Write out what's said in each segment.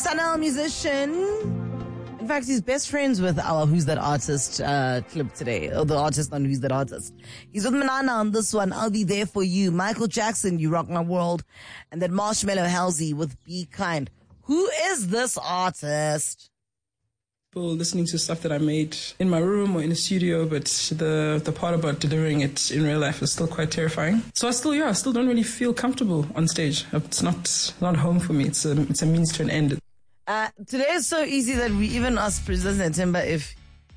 Sanel, musician. In fact, he's best friends with our Who's That Artist clip today, or the artist on Who's That Artist. He's with Manana on this one, I'll Be There For You. Michael Jackson, You Rock My World. And then Marshmello Halsey with Be Kind. Who is this artist? People listening to stuff that I made in my room or in a studio, but the part about delivering it in real life is still quite terrifying. So I still don't really feel comfortable on stage. It's not home for me. It's a means to an end. Today is so easy that we even asked President Nthemba if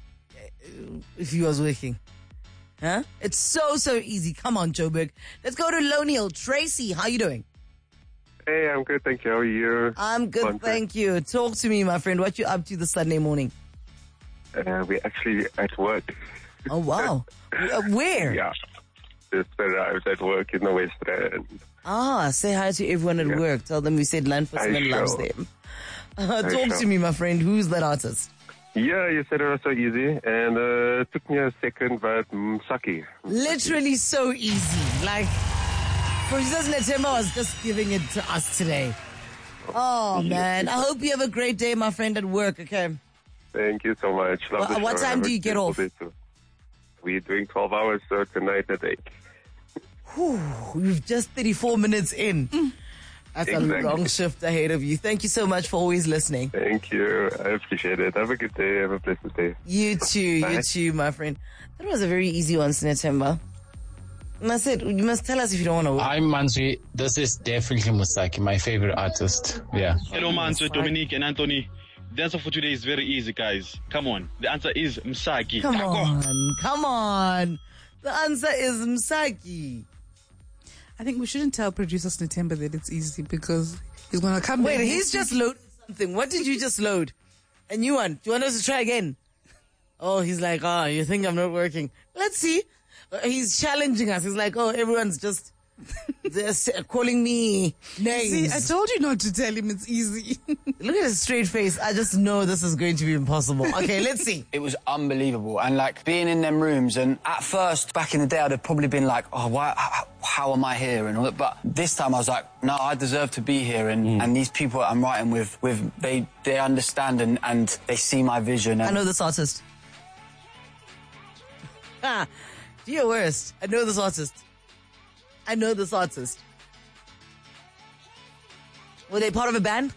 he was working. Huh? It's so easy. Come on, Joburg. Let's go to Loniel. Tracy, how you doing? Hey, I'm good, thank you. How are you? I'm good, thank you. Talk to me, my friend. What you up to this Sunday morning? We're actually at work. Oh, wow. Where? Yeah. Just arrived at work in the West End. Say hi to everyone at work. Tell them we said Land for Seven loves them. Talk to me, my friend. Who's that artist? Yeah, you said it was so easy, and it took me a second, but Msaki. Literally so easy. Like, President Nthemba was just giving it to us today. Oh, man. I hope you have a great day, my friend, at work, okay? Thank you so much. What time do you get off? We're doing 12 hours, so tonight at 8. We've just 34 minutes in. That's exactly. A long shift ahead of you. Thank you so much for always listening. Thank you. I appreciate it. Have a good day. Have a blessed day. You too. Bye. You too, my friend. That was a very easy one, Nthemba. And I said, you must tell us if you don't want to work. I'm Mansui. This is definitely Msaki, my favorite artist. Yeah. Hello, Mansui, Dominique, and Anthony. The answer for today is very easy, guys. Come on. The answer is Msaki. Come on. The answer is Msaki. I think we shouldn't tell producer Nthemba that it's easy because he's going to come back. Wait, he's just loaded something. What did you just load? A new one. Do you want us to try again? Oh, he's like, you think I'm not working? Let's see. He's challenging us. He's like, everyone's just calling me names. See, I told you not to tell him it's easy. Look at his straight face. I just know this is going to be impossible. Okay, let's see. It was unbelievable. And like being in them rooms, and at first, back in the day, I'd have probably been like, how am I here? And all that. But this time I was like, no, I deserve to be here. And these people that I'm writing with they understand and they see my vision. I know this artist. Do your worst. I know this artist. Were they part of a band?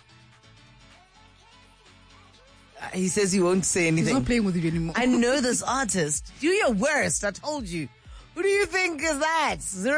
He says he won't say anything. He's not playing with you anymore. I know this artist. Do your worst. I told you. Who do you think is that?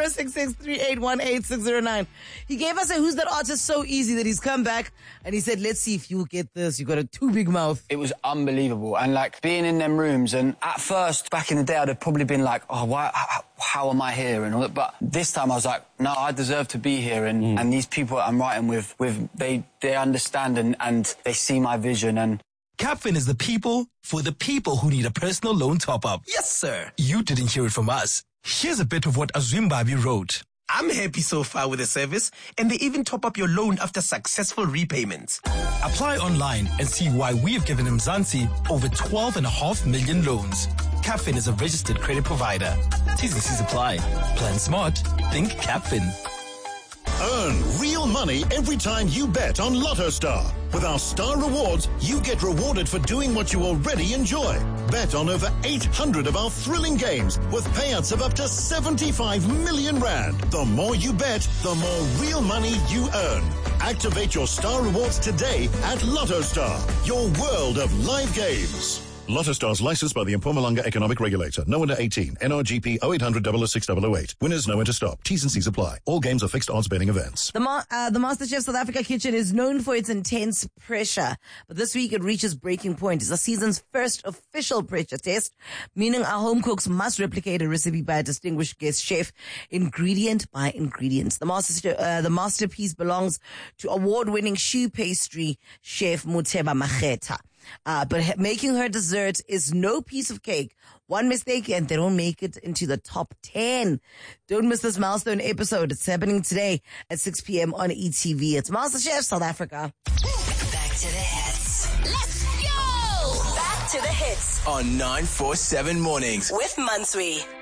06638186009. He gave us a Who's That Artist so easy that he's come back and he said, let's see if you get this. You got a too big mouth. It was unbelievable. And like being in them rooms, and at first, back in the day, I'd have probably been like, how am I here? And all that. But this time I was like, no, I deserve to be here. And these people that I'm writing with they understand and they see my vision. And Capfin is the people for the people who need a personal loan top-up. Yes, sir. You didn't hear it from us. Here's a bit of what Azwimbabi wrote. I'm happy so far with the service, and they even top up your loan after successful repayments. Apply online and see why we've given Mzansi over 12.5 million loans. Capfin is a registered credit provider. T's and C's apply. Plan smart. Think Capfin. Earn real money every time you bet on Lotto Star. With our Star Rewards, you get rewarded for doing what you already enjoy. Bet on over 800 of our thrilling games with payouts of up to 75 million rand. The more you bet, the more real money you earn. Activate your Star Rewards today at Lotto Star, your world of live games. Lotto Stars licensed by the Mpumalanga Economic Regulator. No under 18. NRGP 0800 006 Winners know when to stop. T's and C's apply. All games are fixed odds betting events. The MasterChef South Africa kitchen is known for its intense pressure. But this week it reaches breaking point. It's the season's first official pressure test, meaning our home cooks must replicate a recipe by a distinguished guest chef, ingredient by ingredient. The masterpiece belongs to award-winning choux pastry chef Muteba Mageta. But making her dessert is no piece of cake. One mistake and they don't make it into the top 10. Don't miss this milestone episode. It's happening today at 6 p.m. on ETV. It's MasterChef South Africa. Back to the hits. Let's go! Back to the hits on 947 Mornings with Mansui.